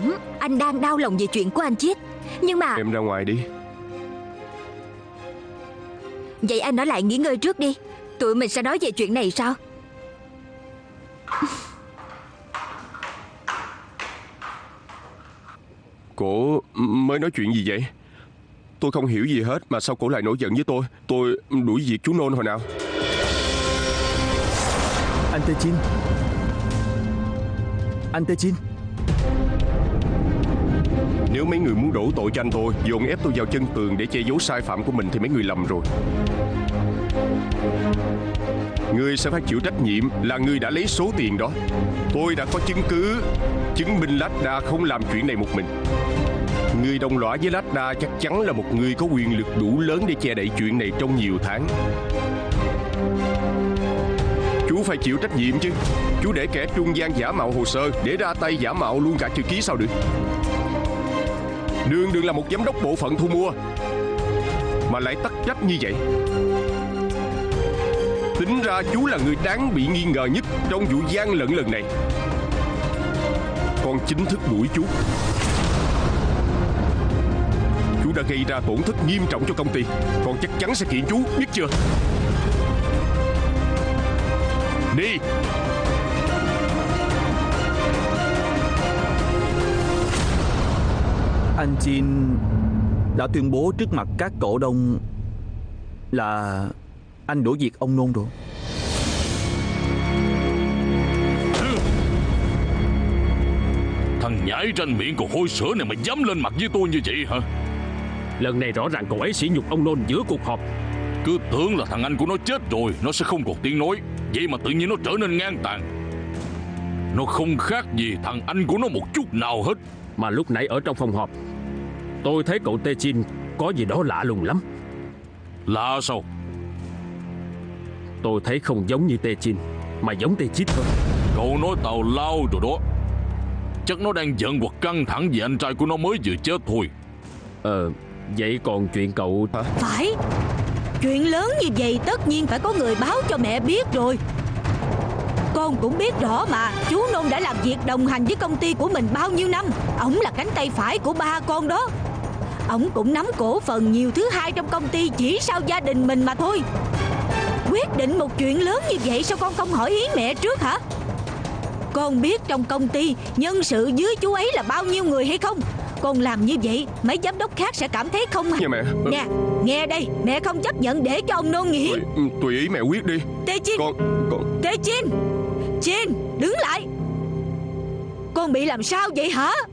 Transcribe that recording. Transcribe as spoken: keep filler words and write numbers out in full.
cảm anh đang đau lòng về chuyện của anh Chiết. Nhưng mà Em ra ngoài đi. vậy anh ở lại nghỉ ngơi trước đi. Tụi mình sẽ nói về chuyện này sao? Cổ mới nói chuyện gì vậy? Tôi không hiểu gì hết mà sao cổ lại nổi giận với tôi? Tôi đuổi việc chú Nôn hồi nào? Anh Tê Chin, Anh Tê Chin. Nếu mấy người muốn đổ tội cho anh tôi, dồn ép tôi vào chân tường để che giấu sai phạm của mình thì mấy người lầm rồi. Ngươi sẽ phải chịu trách nhiệm là ngươi đã lấy số tiền đó. Tôi đã có chứng cứ chứng minh Lada không làm chuyện này một mình. Ngươi đồng lõa với Lada chắc chắn là một người có quyền lực đủ lớn để che đậy chuyện này trong nhiều tháng. Chú phải chịu trách nhiệm chứ. Chú để kẻ trung gian giả mạo hồ sơ, để ra tay giả mạo luôn cả chữ ký sao được. Đường đường là một giám đốc bộ phận thu mua mà lại tắc trách như vậy. Tính ra chú là người đáng bị nghi ngờ nhất trong vụ gian lận lần này. Con chính thức đuổi chú. Chú đã gây ra tổn thất nghiêm trọng cho công ty. Con chắc chắn sẽ kiện chú, biết chưa? Đi. Anh Chin đã tuyên bố trước mặt các cổ đông là anh đuổi việc ông Nôn rồi. Thằng nhãi ranh miệng còn hôi sữa này mà dám lên mặt với tôi như vậy hả? Lần này rõ ràng cậu ấy sỉ nhục ông Nôn giữa cuộc họp. Cứ tưởng là thằng anh của nó chết rồi, nó sẽ không còn tiếng nói. Vậy mà tự nhiên nó trở nên ngang tàn. Nó không khác gì thằng anh của nó một chút nào hết. Mà lúc nãy ở trong phòng họp, tôi thấy cậu Tê Chin có gì đó lạ lùng lắm. Lạ sao? Tôi thấy không giống như Tê Chin, mà giống Tê Chít thôi. Cậu nói tào lao rồi đó. Chắc nó đang giận hoặc căng thẳng vì anh trai của nó mới vừa chết thôi. Ờ, vậy còn chuyện cậu... Hả? Phải. Chuyện lớn như vậy tất nhiên phải có người báo cho mẹ biết rồi. Con cũng biết rõ mà, chú Nôn đã làm việc đồng hành với công ty của mình bao nhiêu năm. Ổng là cánh tay phải của ba con đó. Ổng cũng nắm cổ phần nhiều thứ hai trong công ty chỉ sau gia đình mình mà thôi. Quyết định một chuyện lớn như vậy sao con không hỏi ý mẹ trước hả? Con biết trong công ty nhân sự dưới chú ấy là bao nhiêu người hay không? Con làm như vậy mấy giám đốc khác sẽ cảm thấy không hả? Nha mẹ. Nè, nghe đây, mẹ không chấp nhận để cho ông Nôn nghỉ. Tùy, tùy ý mẹ quyết đi. Tê Chin, Con, con... Tê Chin, Chin, đứng lại. Con bị làm sao vậy hả?